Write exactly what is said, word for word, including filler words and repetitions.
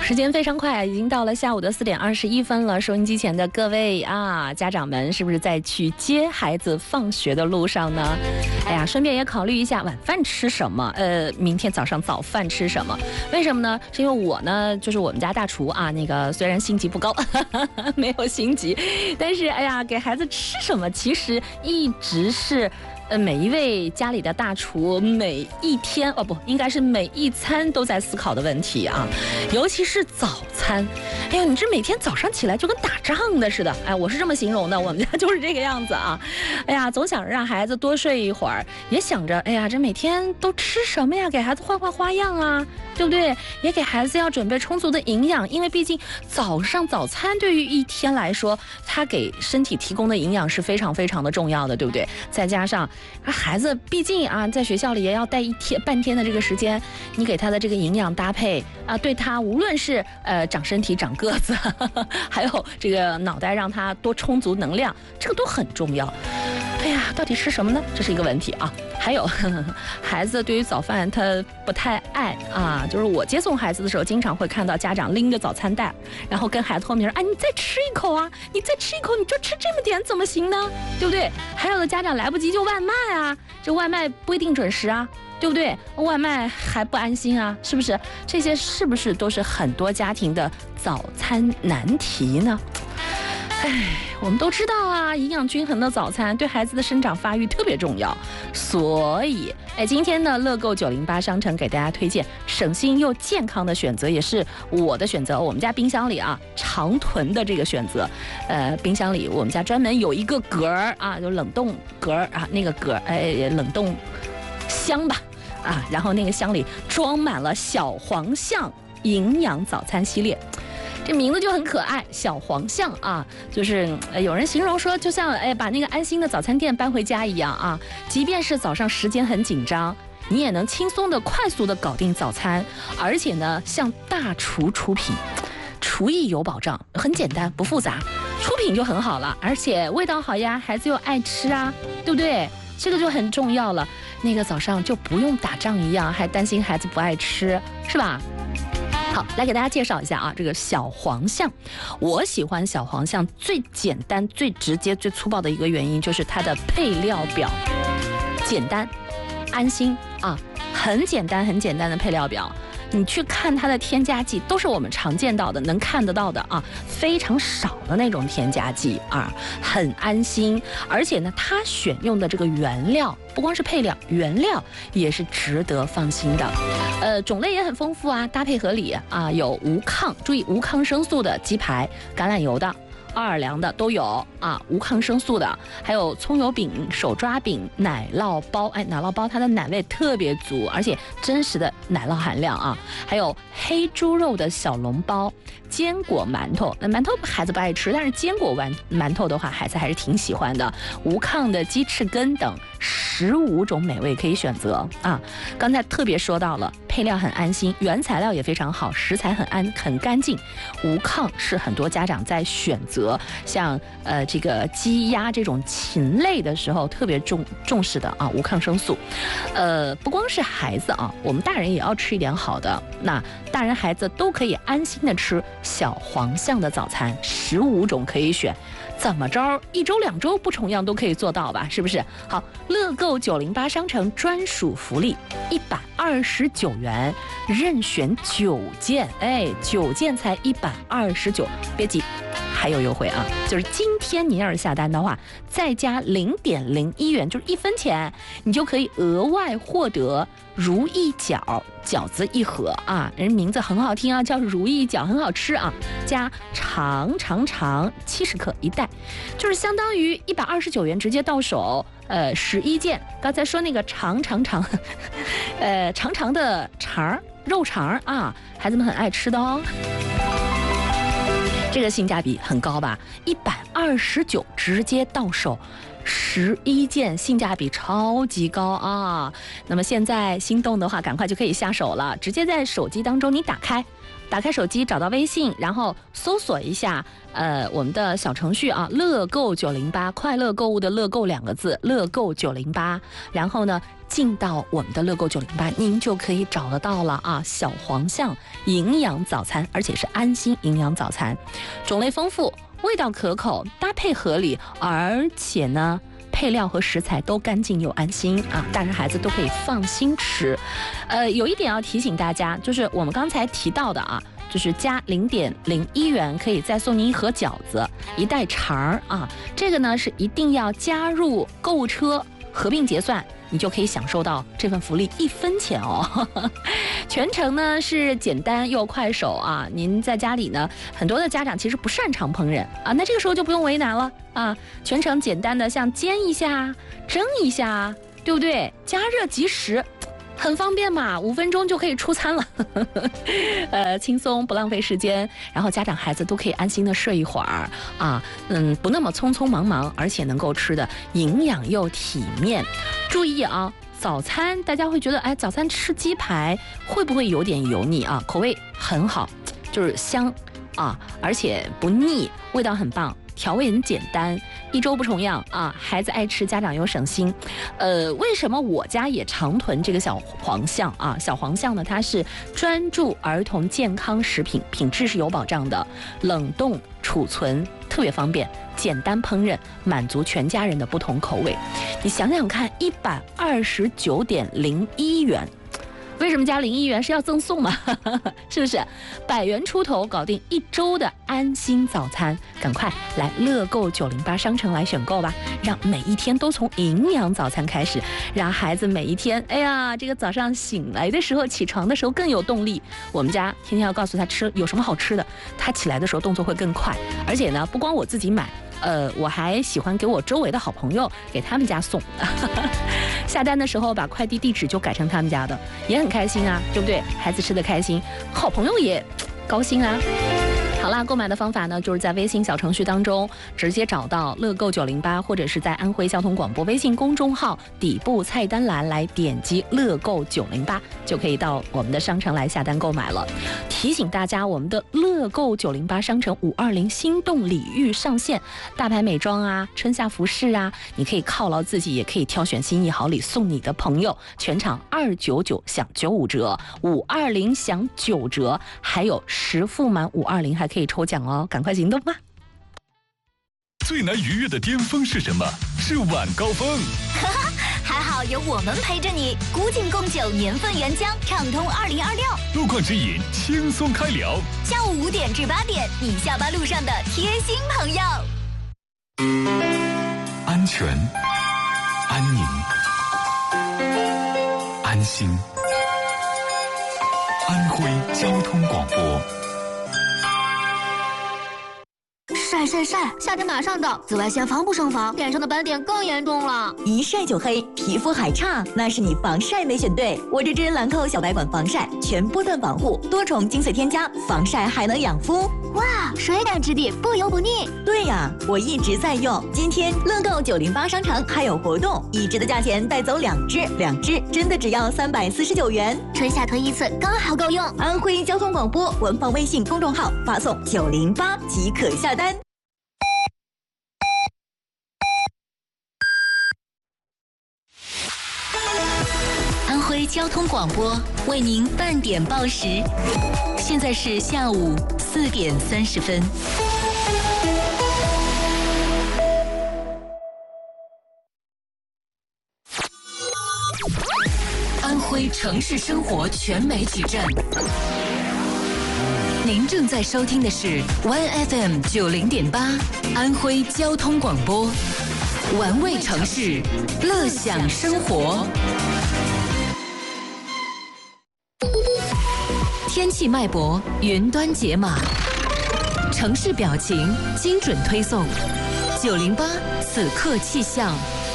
时间非常快，已经到了下午的四点二十一分了。收音机前的各位啊，家长们是不是在去接孩子放学的路上呢？哎呀，顺便也考虑一下晚饭吃什么，呃，明天早上早饭吃什么？为什么呢？是因为我呢，就是我们家大厨啊，那个虽然星级不高，没有星级，但是哎呀，给孩子吃什么，其实一直是。呃，每一位家里的大厨每一天哦不，应该是每一餐都在思考的问题啊，尤其是早餐。哎呦，你这每天早上起来就跟打仗的似的，哎，我是这么形容的，我们家就是这个样子啊。哎呀，总想让孩子多睡一会儿，也想着，哎呀，这每天都吃什么呀？给孩子换换花样啊，对不对？也给孩子要准备充足的营养，因为毕竟早上早餐对于一天来说，它给身体提供的营养是非常非常的重要的，对不对？再加上啊，孩子毕竟啊，在学校里也要待一天半天的这个时间，你给他的这个营养搭配啊，对他无论是呃长身体、长个子，呵呵还有这个脑袋让他多充足能量，这个都很重要。哎呀，到底吃什么呢？这是一个问题啊。还有呵呵孩子对于早饭他不太爱啊，就是我接送孩子的时候，经常会看到家长拎着早餐袋，然后跟孩子后面说：“哎，你再吃一口啊，你再吃一口，你就吃这么点怎么行呢？对不对？”还有的家长来不及就外卖啊，这外卖不一定准时啊，对不对？外卖还不安心啊，是不是？这些是不是都是很多家庭的早餐难题呢？哎，我们都知道啊，营养均衡的早餐对孩子的生长发育特别重要，所以，哎，今天呢，乐购九零八商城给大家推荐省心又健康的选择，也是我的选择。我们家冰箱里啊，常囤的这个选择，呃，冰箱里我们家专门有一个格儿啊，就冷冻格儿啊，那个格儿，哎，冷冻箱吧，啊，然后那个箱里装满了小黄象营养早餐系列。这名字就很可爱，小黄象啊，就是呃有人形容说，就像哎把那个安心的早餐店搬回家一样啊。即便是早上时间很紧张，你也能轻松的、快速的搞定早餐，而且呢，向大厨出品，厨艺有保障，很简单不复杂，出品就很好了，而且味道好呀，孩子又爱吃啊，对不对？这个就很重要了。那个早上就不用打仗一样，还担心孩子不爱吃，是吧？好，来给大家介绍一下啊，这个小黄象。我喜欢小黄象最简单、最直接、最粗暴的一个原因，就是它的配料表简单、安心啊，很简单、很简单的配料表。你去看它的添加剂，都是我们常见到的、能看得到的啊，非常少的那种添加剂啊，很安心。而且呢，它选用的这个原料，不光是配料，原料也是值得放心的。呃，种类也很丰富啊，搭配合理啊，有无抗，注意无抗生素的鸡排、橄榄油的。奥尔良的都有啊，无抗生素的，还有葱油饼、手抓饼、奶酪包。哎，奶酪包它的奶味特别足，而且真实的奶酪含量啊。还有黑猪肉的小笼包、坚果馒头。那馒头孩子不爱吃，但是坚果丸馒头的话，孩子还是挺喜欢的。无抗的鸡翅根等十五种美味可以选择啊。刚才特别说到了，配料很安心，原材料也非常好，食材很安很干净。无抗是很多家长在选择。像呃这个鸡鸭这种禽类的时候特别重重视的啊，无抗生素。呃，不光是孩子啊，我们大人也要吃一点好的。那大人孩子都可以安心的吃小黄象的早餐，十五种可以选。怎么着，一周两周不重样都可以做到吧？是不是？好，乐购九零八商城专属福利，一百二十九元，任选九件，哎，九件才一百二十九，别急。还有优惠啊，就是今天你要是下单的话，再加零点零一元，就是一分钱，你就可以额外获得如意饺饺子一盒啊，人名字很好听啊，叫如意饺，很好吃啊，加长长长七十克一袋，就是相当于一百二十九元直接到手，呃，十一件。刚才说那个长长长，呃，长长的肠肉肠啊，孩子们很爱吃的哦。这个性价比很高吧？一百二十九直接到手，十一件，性价比超级高啊！那么现在心动的话，赶快就可以下手了，直接在手机当中你打开， 打开手机找到微信，然后搜索一下呃我们的小程序啊，乐购九零八，快乐购物的乐购两个字，乐购九零八，然后呢进到我们的乐购九零八，您就可以找得到了啊。小黄象营养早餐，而且是安心营养早餐，种类丰富，味道可口，搭配合理，而且呢配料和食材都干净又安心啊，大人孩子都可以放心吃。呃，有一点要提醒大家，就是我们刚才提到的啊，就是加零点零一元可以再送您一盒饺子、一袋肠儿啊，这个呢是一定要加入购物车合并结算，你就可以享受到这份福利一分钱哦。全程呢是简单又快手啊，您在家里呢，很多的家长其实不擅长烹饪啊，那这个时候就不用为难了啊，全程简单的像煎一下、蒸一下，对不对？加热即食。很方便嘛，五分钟就可以出餐了，呃，轻松不浪费时间，然后家长孩子都可以安心的睡一会儿啊，嗯，不那么匆匆忙忙，而且能够吃的营养又体面。注意啊，早餐大家会觉得，哎，早餐吃鸡排会不会有点油腻啊？口味很好，就是香啊，而且不腻，味道很棒。调味很简单，一周不重样啊！孩子爱吃，家长又省心。呃，为什么我家也常囤这个小黄象啊？小黄象呢，它是专注儿童健康食品，品质是有保障的，冷冻储存特别方便，简单烹饪，满足全家人的不同口味。你想想看，一百二十九点零一元。为什么加零一元？是要赠送吗？是不是？百元出头搞定一周的安心早餐，赶快来乐购九零八商城来选购吧！让每一天都从营养早餐开始，让孩子每一天，哎呀，这个早上醒来的时候，起床的时候更有动力。我们家天天要告诉他吃有什么好吃的，他起来的时候动作会更快。而且呢，不光我自己买。呃，我还喜欢给我周围的好朋友给他们家送，下单的时候把快递地址就改成他们家的，也很开心啊，对不对？孩子吃得开心，好朋友也高兴啊。好啦，购买的方法呢，就是在微信小程序当中直接找到乐购九零八，或者是在安徽交通广播微信公众号底部菜单栏来点击乐购九零八，就可以到我们的商城来下单购买了。提醒大家，我们的乐购九零八商城五二零心动礼遇上线，大牌美妆啊，春夏服饰啊，你可以犒劳自己，也可以挑选心意好礼送你的朋友，全场二九九享九五折，五二零享九折，还有实付满五二零还可以抽奖哦，赶快行动吧！ 最难逾越的巅峰是什么？是晚高峰。 哈哈，还好有我们陪着你。古井贡酒年份原浆，畅通二零二六。 路况指引，轻松开聊。 下午五点至八点，你下班路上的贴心朋友。 安全、安宁、安心。安徽交通广播。 晒晒晒！夏天马上到，紫外线防不胜防，脸上的斑点更严重了。 一晒就黑，皮肤还差，那是你防晒没选对。我这支兰蔻小白管防晒，全波段保护，多重精粹添加，防晒还能养肤。 哇，水感质地，不油不腻。 对呀，我一直在用。今天乐购九零八商城还有活动，一支的价钱带走两支，两支真的只要三百四十九元。 春夏囤一次刚好够用。 安徽交通广播官方微信公众号发送九零八即可下单。 安徽交通广播为您半点报时，现在是下午四点三十分。安徽城市生活全媒体站，您正在收听的是 Y F M 九零点八，安徽交通广播，玩味城市，乐享生活。天气脉搏，云端解码，城市表情，精准推送。九零八此刻气象。